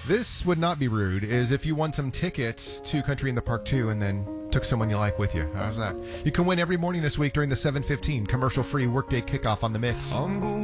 This would not be rude, is if you won some tickets to Country in the Park 2 and then took someone you like with you. How's that? You can win every morning this week during the 7:15 commercial-free workday kickoff on The Mix.